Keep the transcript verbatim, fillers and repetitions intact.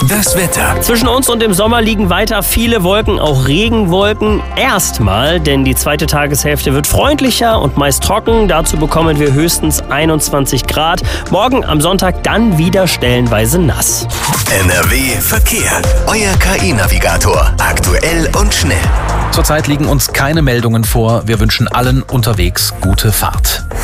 Das Wetter. Zwischen uns und dem Sommer liegen weiter viele Wolken, auch Regenwolken. Erstmal, denn die zweite Tageshälfte wird freundlicher und meist trocken. Dazu bekommen wir höchstens einundzwanzig Grad. Morgen am Sonntag dann wieder stellenweise nass. N R W Verkehr. Euer K I-Navigator. Aktuell und schnell. Zurzeit liegen uns keine Meldungen vor. Wir wünschen allen unterwegs gute Fahrt.